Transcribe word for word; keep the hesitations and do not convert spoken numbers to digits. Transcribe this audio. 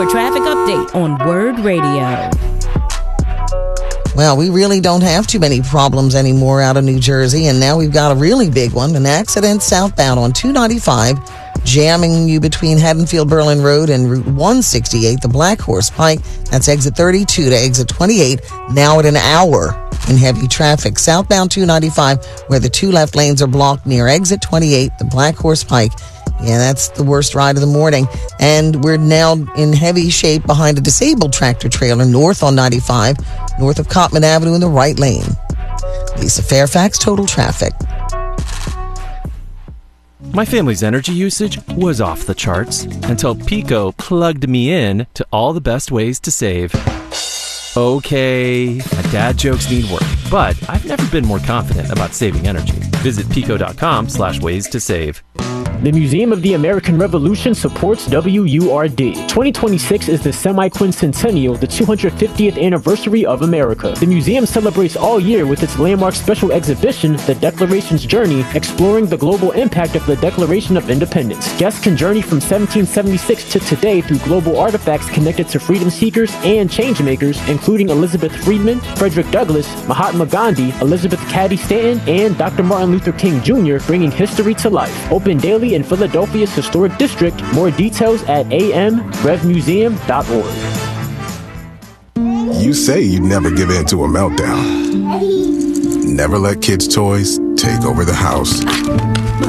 your traffic update on Word Radio. Well, we really don't have too many problems anymore out of New Jersey, and now we've got a really big one. An accident southbound on two ninety-five, jamming you between Haddonfield Berlin Road and Route one sixty-eight, the Black Horse Pike. That's exit thirty-two to exit twenty-eight, now at an hour in heavy traffic. Southbound two ninety-five, where the two left lanes are blocked near exit twenty-eight, the Black Horse Pike. Yeah, that's the worst ride of the morning. And we're now in heavy shape behind a disabled tractor trailer north on ninety-five, north of Cotman Avenue in the right lane. Lisa Fairfax, Total Traffic. My family's energy usage was off the charts until Pico plugged me in to all the best ways to save. Okay, my dad jokes need work, but I've never been more confident about saving energy. Visit pico.com slash ways to save. The Museum of the American Revolution supports W U R D. twenty twenty-six is the semi-quincentennial, the two hundred fiftieth anniversary of America. The museum celebrates all year with its landmark special exhibition, The Declaration's Journey, exploring the global impact of the Declaration of Independence. Guests can journey from seventeen seventy-six to today through global artifacts connected to freedom seekers and changemakers, including Elizabeth Friedman, Frederick Douglass, Mahatma Gandhi, Elizabeth Cady Stanton, and Doctor Martin Luther King Junior, bringing history to life. Open daily in Philadelphia's historic district. More details at a m rev museum dot org. You say you'd never give in to a meltdown. Never let kids' toys take over the house.